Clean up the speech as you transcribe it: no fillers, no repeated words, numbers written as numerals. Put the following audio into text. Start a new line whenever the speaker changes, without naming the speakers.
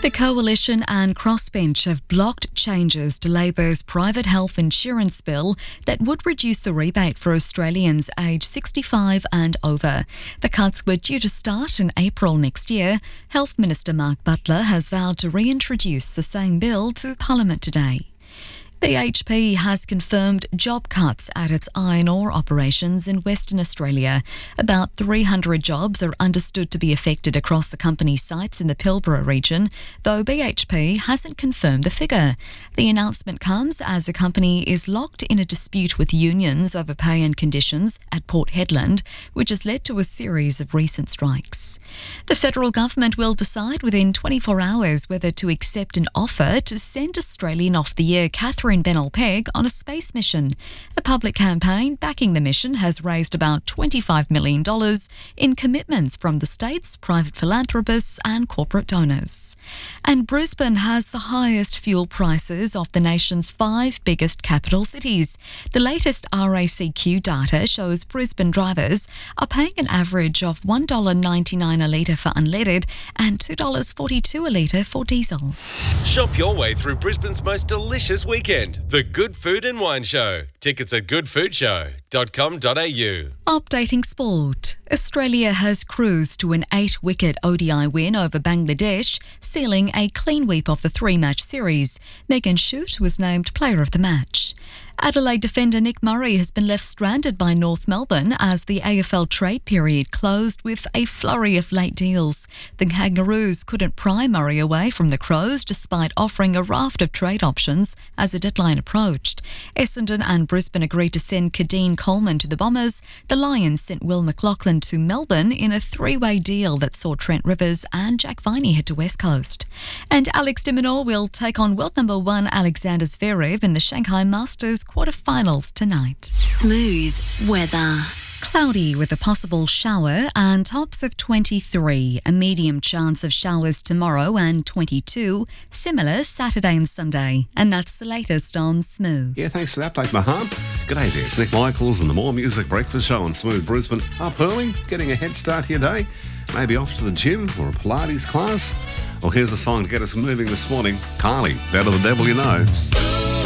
The Coalition and Crossbench have blocked changes to Labor's private health insurance bill that would reduce the rebate for Australians aged 65 and over. The cuts were due to start in April next year. Health Minister Mark Butler has vowed to reintroduce the same bill to Parliament today. BHP has confirmed job cuts at its iron ore operations in Western Australia. About 300 jobs are understood to be affected across the company's sites in the Pilbara region, though BHP hasn't confirmed the figure. The announcement comes as the company is locked in a dispute with unions over pay and conditions at Port Hedland, which has led to a series of recent strikes. The federal government will decide within 24 hours whether to accept an offer to send Australian of the Year Catherine Bennell-Pegg on a space mission. A public campaign backing the mission has raised about $25 million in commitments from the states, private philanthropists and corporate donors. And Brisbane has the highest fuel prices of the nation's 5 biggest capital cities. The latest RACQ data shows Brisbane drivers are paying an average of $1.99 a litre for unleaded and $2.42 a litre for diesel.
Shop your way through Brisbane's most delicious weekend. The Good Food and Wine Show. Tickets at goodfoodshow.com.au.
Updating sport. Australia has cruised to an 8-wicket ODI win over Bangladesh, sealing a clean sweep of the 3-match series. Megan Shute was named Player of the Match. Adelaide defender Nick Murray has been left stranded by North Melbourne as the AFL trade period closed with a flurry of late deals. The Kangaroos couldn't pry Murray away from the Crows despite offering a raft of trade options as the deadline approached. Essendon and Brisbane agreed to send Kadeen Coleman to the Bombers. The Lions sent Will McLachlan to Melbourne in a 3-way deal that saw Trent Rivers and Jack Viney head to West Coast. And Alex de Minaur will take on world number 1 Alexander Zverev in the Shanghai Masters quarterfinals tonight.
Smooth weather.
Cloudy with a possible shower and tops of 23. A medium chance of showers tomorrow and 22. Similar Saturday and Sunday. And that's the latest on Smooth.
Yeah, thanks for the update, Mahan. G'day there, it's Nick Michaels and the More Music Breakfast Show on Smooth Brisbane. Up early, getting a head start to your day. Maybe off to the gym or a Pilates class. Well, here's a song to get us moving this morning. Carly, Better the Devil You Know.